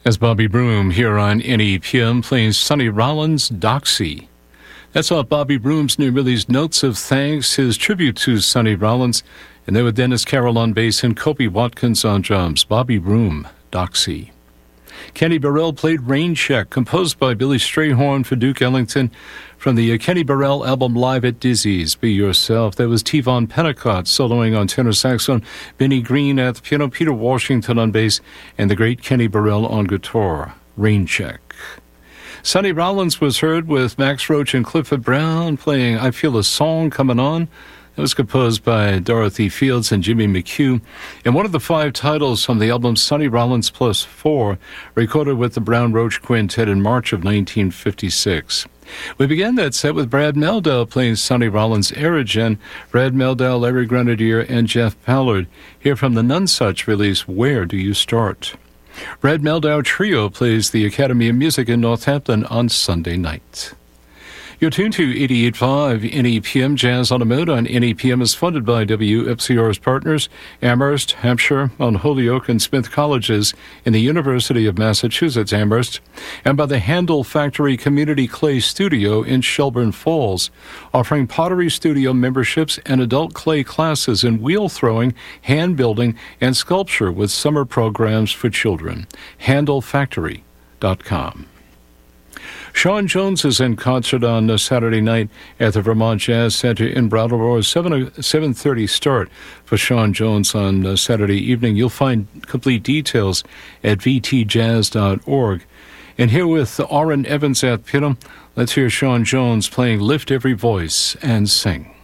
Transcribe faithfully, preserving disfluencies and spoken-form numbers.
As Bobby Broom here on N E P M playing Sonny Rollins' Doxy. That's off Bobby Broom's new release, Notes of Thanks, his tribute to Sonny Rollins. And then with Dennis Carroll on bass and Kobe Watkins on drums, Bobby Broom, Doxy. Kenny Burrell played Rain Check, composed by Billy Strayhorn for Duke Ellington from the Kenny Burrell album Live at Dizzy's, Be Yourself. That was T-Von Pennicott soloing on tenor saxophone, Benny Green at the piano, Peter Washington on bass, and the great Kenny Burrell on guitar, Rain Check. Sonny Rollins was heard with Max Roach and Clifford Brown playing I Feel a Song Coming On. It was composed by Dorothy Fields and Jimmy McHugh, and one of the five titles from the album Sonny Rollins Plus Four, recorded with the Brown Roach Quintet in March of nineteen fifty-six. We began that set with Brad Mehldau playing Sonny Rollins' Aerogen, Brad Mehldau, Larry Grenadier, and Jeff Ballard, here from the Nonesuch release, Where Do You Start? Brad Mehldau Trio plays the Academy of Music in Northampton on Sunday night. You're tuned to eighty-eight point five N E P M. Jazz on the Mode on N E P M is funded by W F C R's partners, Amherst, Hampshire, Mount Holyoke, and Smith Colleges in the University of Massachusetts, Amherst, and by the Handle Factory Community Clay Studio in Shelburne Falls, offering pottery studio memberships and adult clay classes in wheel throwing, hand building, and sculpture with summer programs for children. handle factory dot com. Sean Jones is in concert on uh, Saturday night at the Vermont Jazz Center in Brattleboro. seven thirty start for Sean Jones on uh, Saturday evening. You'll find complete details at v t jazz dot org. And here with Orrin Evans at piano, let's hear Sean Jones playing Lift Every Voice and Sing.